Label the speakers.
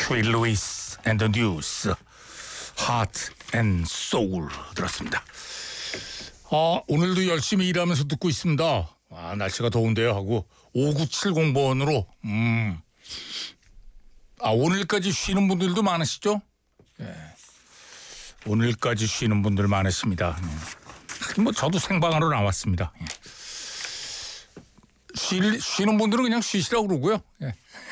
Speaker 1: 휴일 루이스 앤 더 뉴스 하트 앤 소울 들었습니다. 오늘도 열심히 일하면서 듣고 있습니다. 날씨가 더운데요 하고 5970번으로 오늘까지 쉬는 분들도 많으시죠? 오늘까지 쉬는 분들 많으십니다. 뭐 저도 생방으로 나왔습니다. 쉬는 분들은 그냥 쉬시라고 그러고요.